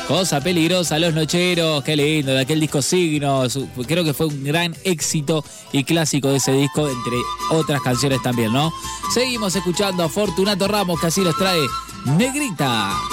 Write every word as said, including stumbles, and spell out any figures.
Cosa peligrosa, Los Nocheros, qué lindo, de aquel disco Signos, creo que fue un gran éxito y clásico de ese disco, entre otras canciones también, ¿no? Seguimos escuchando a Fortunato Ramos, que así nos trae Negrita.